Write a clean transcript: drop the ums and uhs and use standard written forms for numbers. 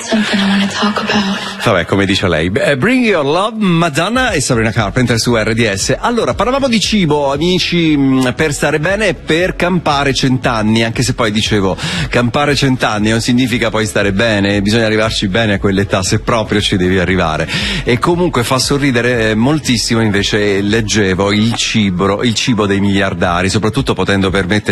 Vabbè, come dice lei. Bring Your Love, Madonna e Sabrina Carpenter su RDS. Allora, parlavamo di cibo, amici, per stare bene e per campare 100 anni, anche se poi dicevo, campare 100 anni non significa poi stare bene, bisogna arrivarci bene a quell'età, se proprio ci devi arrivare. E comunque fa sorridere moltissimo, invece leggevo il cibo dei miliardari, soprattutto potendo permettere